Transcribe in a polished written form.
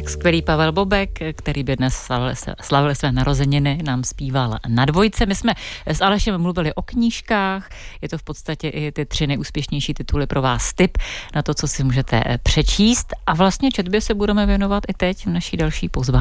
tak skvělý Pavel Bobek, který by dnes slavil své narozeniny, nám zpíval na Dvojce. My jsme s Alešem mluvili o knížkách, je to v podstatě i ty 3 nejúspěšnější tituly pro vás tip na to, co si můžete přečíst, a vlastně četbě se budeme věnovat i teď v naší další pozvánce.